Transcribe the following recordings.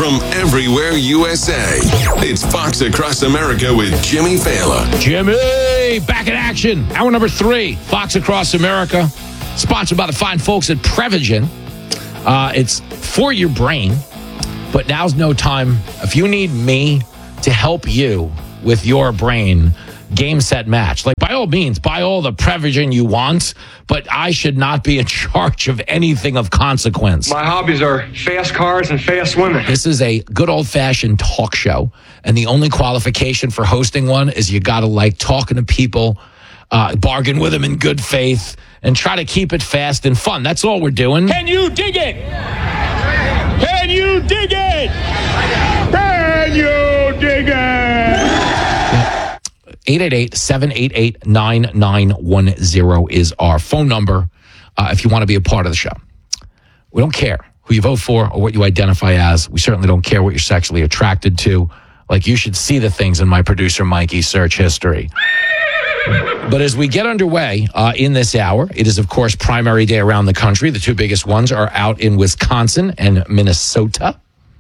from everywhere USA. It's Fox Across America with Jimmy Fallon. Jimmy, back in action. Hour number 3, Fox Across America, sponsored by the fine folks at Prevagen. It's for your brain, but now's no time. If you need me to help you with your brain, game, set, match. Like, by all means, buy all the Prevagen you want, but I should not be in charge of anything of consequence. My hobbies are fast cars and fast women. This is a good old-fashioned talk show, and the only qualification for hosting one is you got to like talking to people, bargain with them in good faith, and try to keep it fast and fun. That's all we're doing. Can you dig it? Can you dig it? Can you dig it? 888-788-9910 is our phone number if you want to be a part of the show. We don't care who you vote for or what you identify as. We certainly don't care what you're sexually attracted to. Like, you should see the things in my producer Mikey's search history. But as we get underway in this hour, it is, of course, primary day around the country. The two biggest ones are out in Wisconsin and Minnesota.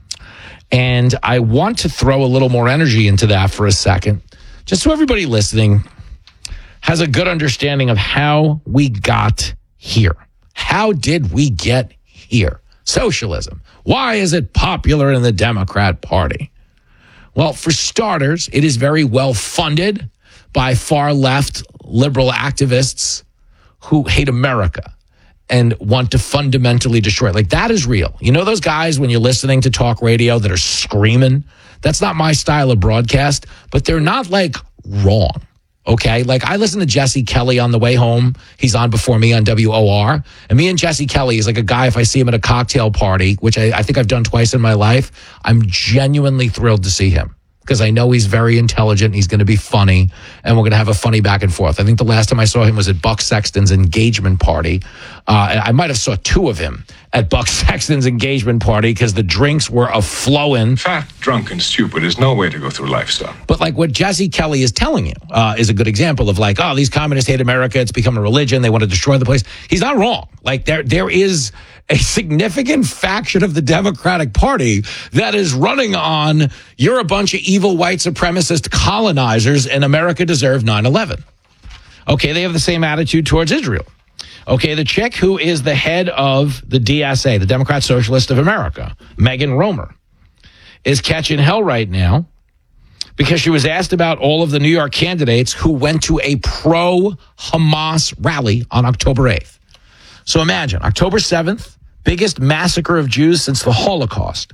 And I want to throw a little more energy into that for a second, just so everybody listening has a good understanding of how we got here. How did we get here? Socialism. Why is it popular in the Democrat Party? Well, for starters, it is very well funded by far-left liberal activists who hate America and want to fundamentally destroy it. Like, that is real. You know those guys when you're listening to talk radio that are screaming? That's not my style of broadcast, but they're not, like, wrong, okay? Like, I listen to Jesse Kelly on the way home. He's on before me on WOR. And me and Jesse Kelly is like a guy, if I see him at a cocktail party, which I think I've done twice in my life, I'm genuinely thrilled to see him, because I know he's very intelligent, he's going to be funny, and we're going to have a funny back and forth. I think the last time I saw him was at Buck Sexton's engagement party. And I might have saw 2 of him at Buck Sexton's engagement party because the drinks were a-flowing. Fat, drunk, and stupid is no way to go through life, son. But like what Jesse Kelly is telling you is a good example of like, oh, these communists hate America, it's become a religion, they want to destroy the place. He's not wrong. Like, there is a significant faction of the Democratic Party that is running on, you're a bunch of evil white supremacist colonizers and America deserved 9/11. Okay, they have the same attitude towards Israel. Okay, the chick who is the head of the DSA, the Democrat Socialist of America, Megan Romer, is catching hell right now because she was asked about all of the New York candidates who went to a pro-Hamas rally on October 8th. So imagine, October 7th, biggest massacre of Jews since the Holocaust.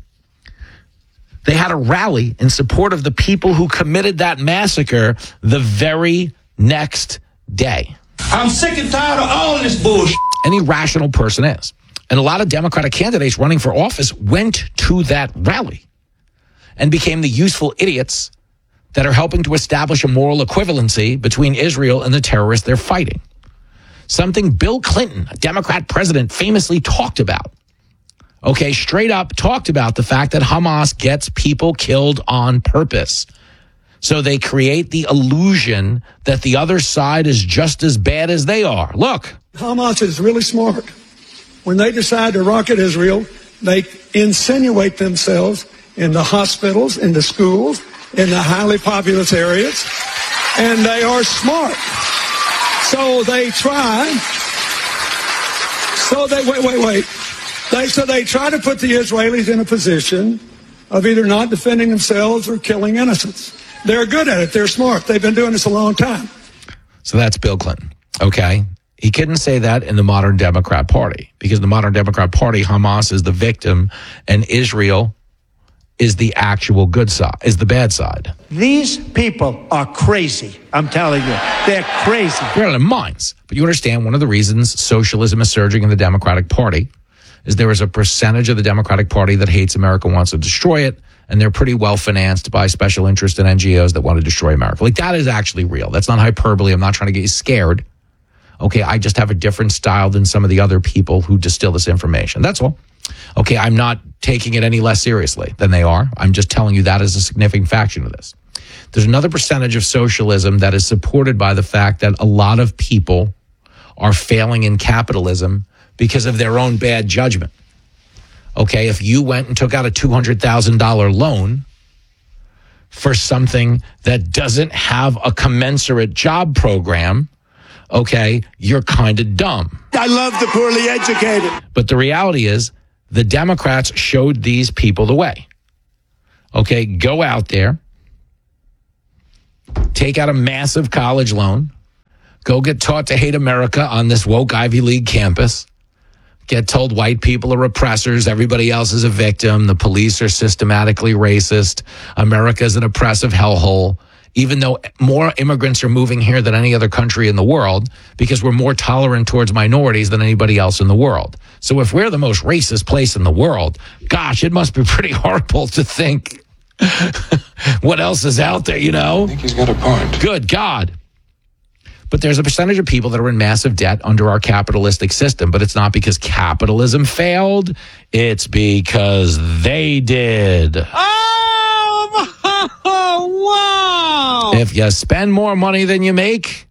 They had a rally in support of the people who committed that massacre the very next day. I'm sick and tired of all this bullshit. Any rational person is. And a lot of Democratic candidates running for office went to that rally and became the useful idiots that are helping to establish a moral equivalency between Israel and the terrorists they're fighting. Something Bill Clinton, a Democrat president, famously talked about. Okay, straight up talked about the fact that Hamas gets people killed on purpose. So they create the illusion that the other side is just as bad as they are. Look. Hamas is really smart. When they decide to rocket Israel, they insinuate themselves in the hospitals, in the schools, in the highly populous areas, and they are smart. So they try. So they wait. They try to put the Israelis in a position of either not defending themselves or killing innocents. They're good at it. They're smart. They've been doing this a long time. So that's Bill Clinton. Okay. He couldn't say that in the modern Democrat Party because in the modern Democrat Party, Hamas is the victim and Israel is the actual good side, is the bad side. These people are crazy. I'm telling you, they're crazy. They're out of their minds. But you understand one of the reasons socialism is surging in the Democratic Party is there is a percentage of the Democratic Party that hates America, wants to destroy it, and they're pretty well financed by special interest and NGOs that want to destroy America. Like, that is actually real. That's not hyperbole. I'm not trying to get you scared. Okay, I just have a different style than some of the other people who distill this information. That's all. Okay, I'm not taking it any less seriously than they are. I'm just telling you that is a significant faction of this. There's another percentage of socialism that is supported by the fact that a lot of people are failing in capitalism because of their own bad judgment. Okay, if you went and took out a $200,000 loan for something that doesn't have a commensurate job program, okay, you're kind of dumb. I love the poorly educated. But the reality is the Democrats showed these people the way. Okay, go out there, take out a massive college loan, go get taught to hate America on this woke Ivy League campus, get told white people are oppressors, everybody else is a victim, the police are systematically racist, America is an oppressive hellhole, even though more immigrants are moving here than any other country in the world because we're more tolerant towards minorities than anybody else in the world. So if we're the most racist place in the world, gosh, it must be pretty horrible to think what else is out there, you know? I think he's got a point. Good God. But there's a percentage of people that are in massive debt under our capitalistic system, but it's not because capitalism failed. It's because they did. Oh, wow. If you spend more money than you make,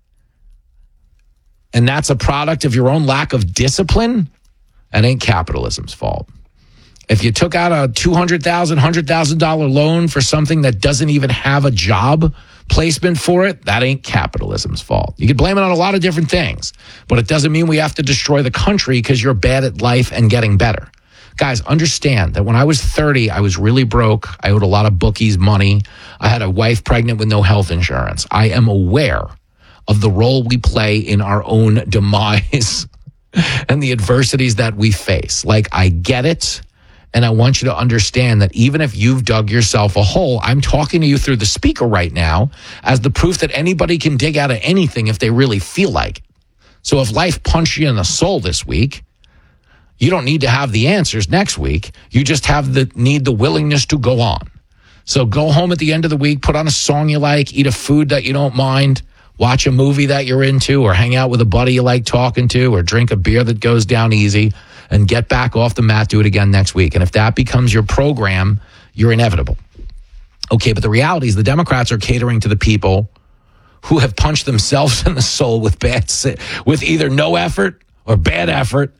and that's a product of your own lack of discipline, that ain't capitalism's fault. If you took out a $200,000, $100,000 loan for something that doesn't even have a job placement for it, that ain't capitalism's fault. You can blame it on a lot of different things, but it doesn't mean we have to destroy the country because you're bad at life and getting better. Guys, understand that when I was 30, I was really broke. I owed a lot of bookies money. I had a wife pregnant with no health insurance. I am aware of the role we play in our own demise and the adversities that we face. Like, I get it. And I want you to understand that even if you've dug yourself a hole, I'm talking to you through the speaker right now as the proof that anybody can dig out of anything if they really feel like it. So if life punched you in the soul this week, you don't need to have the answers next week. You just need the willingness to go on. So go home at the end of the week, put on a song you like, eat a food that you don't mind, watch a movie that you're into, or hang out with a buddy you like talking to, or drink a beer that goes down easy, and get back off the mat, do it again next week. And if that becomes your program, you're inevitable. Okay, but the reality is the Democrats are catering to the people who have punched themselves in the soul with either no effort or bad effort,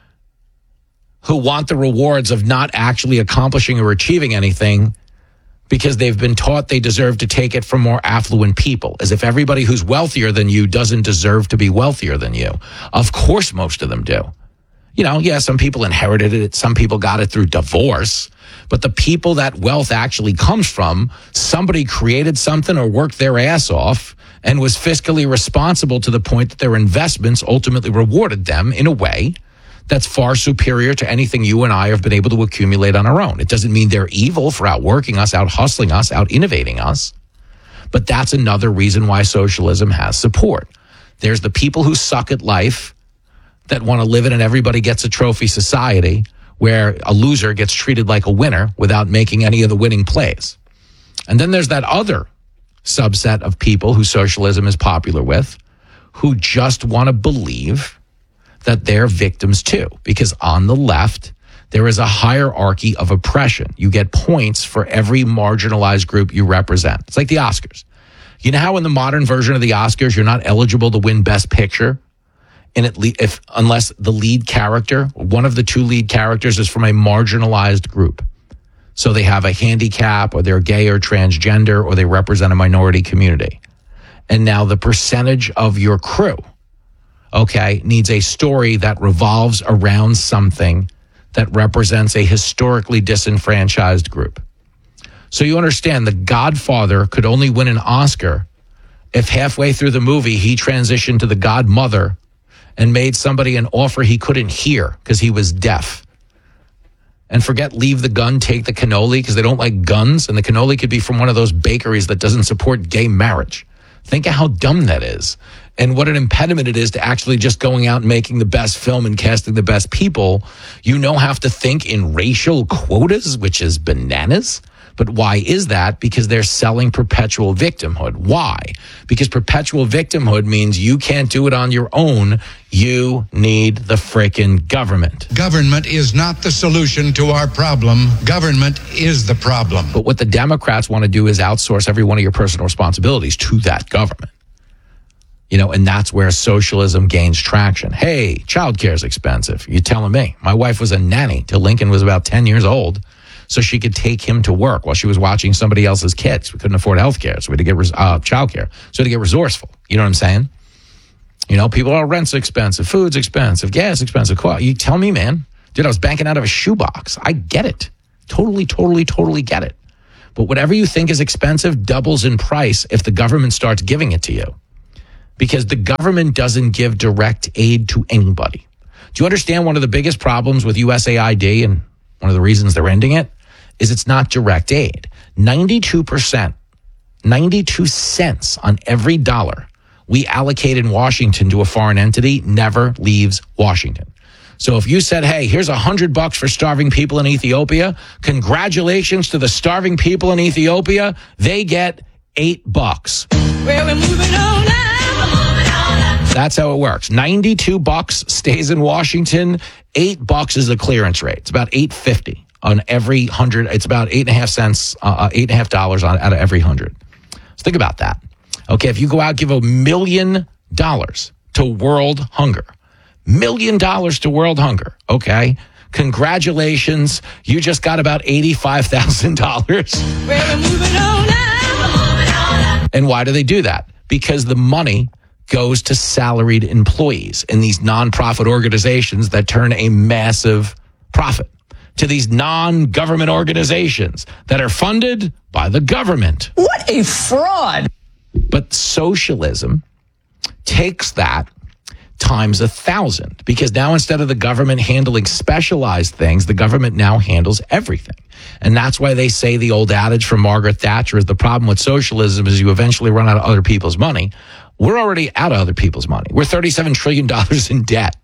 who want the rewards of not actually accomplishing or achieving anything because they've been taught they deserve to take it from more affluent people, as if everybody who's wealthier than you doesn't deserve to be wealthier than you. Of course, most of them do. You know, yeah, some people inherited it. Some people got it through divorce. But the people that wealth actually comes from, somebody created something or worked their ass off and was fiscally responsible to the point that their investments ultimately rewarded them in a way that's far superior to anything you and I have been able to accumulate on our own. It doesn't mean they're evil for outworking us, out hustling us, out innovating us. But that's another reason why socialism has support. There's the people who suck at life that want to live in an everybody gets a trophy society where a loser gets treated like a winner without making any of the winning plays. And then there's that other subset of people who socialism is popular with, who just want to believe that they're victims too. Because on the left, there is a hierarchy of oppression. You get points for every marginalized group you represent. It's like the Oscars. You know how in the modern version of the Oscars, you're not eligible to win Best Picture? And unless the lead character, one of the two lead characters, is from a marginalized group. So they have a handicap, or they're gay or transgender, or they represent a minority community. And now the percentage of your crew, okay, needs a story that revolves around something that represents a historically disenfranchised group. So you understand, The Godfather could only win an Oscar if halfway through the movie he transitioned to the Godmother and made somebody an offer he couldn't hear because he was deaf. And forget leave the gun, take the cannoli, because they don't like guns. And the cannoli could be from one of those bakeries that doesn't support gay marriage. Think of how dumb that is. And what an impediment it is to actually just going out and making the best film and casting the best people. You now have to think in racial quotas, which is bananas. But why is that? Because they're selling perpetual victimhood. Why? Because perpetual victimhood means you can't do it on your own. You need the frickin' government. Government is not the solution to our problem. Government is the problem. But what the Democrats want to do is outsource every one of your personal responsibilities to that government. And that's where socialism gains traction. Hey, childcare is expensive. You're telling me. My wife was a nanny till Lincoln was about 10 years old, so she could take him to work while she was watching somebody else's kids. We couldn't afford health care, so we had to get childcare. So we had to get resourceful. You know what I'm saying? People are rent's expensive, food's expensive, gas expensive. You tell me, man. Dude, I was banking out of a shoebox. I get it. Totally get it. But whatever you think is expensive doubles in price if the government starts giving it to you. Because the government doesn't give direct aid to anybody. Do you understand one of the biggest problems with USAID, and one of the reasons they're ending it, is it's not direct aid. 92%, 92 cents on every dollar we allocate in Washington to a foreign entity never leaves Washington. So if you said, hey, here's $100 for starving people in Ethiopia, congratulations to the starving people in Ethiopia, they get $8. Well, we're moving on now. That's how it works. $92 stays in Washington. $8 is the clearance rate. It's about $8.50 on every 100. It's about 8.5 cents, $8.50 out of every 100. So think about that. Okay, if you go out, give $1 million to world hunger. $1 million to world hunger. Okay, congratulations. You just got about $85,000. Well, we're moving on now. And why do they do that? Because the money goes to salaried employees in these nonprofit organizations that turn a massive profit, to these non-government organizations that are funded by the government. What a fraud. But socialism takes that times 1,000, because now instead of the government handling specialized things, the government now handles everything. And that's why they say the old adage from Margaret Thatcher is the problem with socialism is you eventually run out of other people's money. We're already out of other people's money. We're $37 trillion in debt.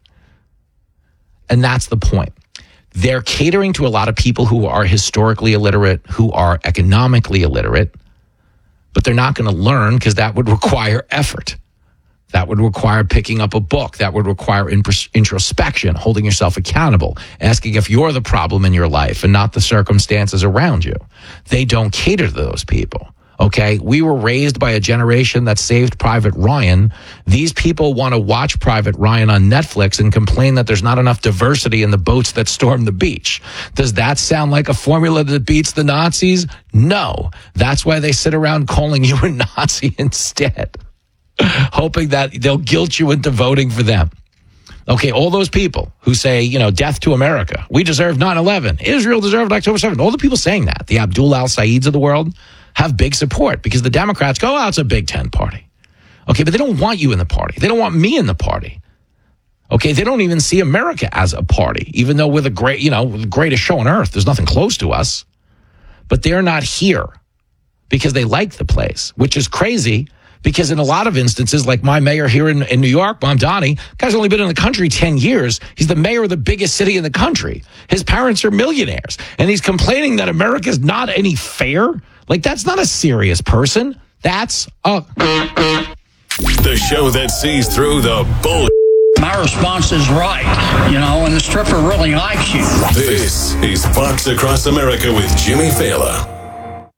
And that's the point. They're catering to a lot of people who are historically illiterate, who are economically illiterate, but they're not going to learn because that would require effort. That would require picking up a book. That would require introspection, holding yourself accountable, asking if you're the problem in your life and not the circumstances around you. They don't cater to those people. Okay, we were raised by a generation that saved Private Ryan. These people want to watch Private Ryan on Netflix and complain that there's not enough diversity in the boats that storm the beach. Does that sound like a formula that beats the Nazis? No. That's why they sit around calling you a Nazi instead, hoping that they'll guilt you into voting for them. Okay, all those people who say, death to America, we deserve 9/11, Israel deserved October 7th, all the people saying that, the Abdul al-Saids of the world, have big support because the Democrats go, it's a Big Ten party. Okay, but they don't want you in the party. They don't want me in the party. Okay, they don't even see America as a party, even though we're the greatest show on earth. There's nothing close to us. But they're not here because they like the place, which is crazy because in a lot of instances, like my mayor here in New York, Mamdani, guy's only been in the country 10 years. He's the mayor of the biggest city in the country. His parents are millionaires. And he's complaining that America's not any fair. Like, that's not a serious person. That's a... The show that sees through the bull. My response is right, and the stripper really likes you. This is Fox Across America with Jimmy Fallon.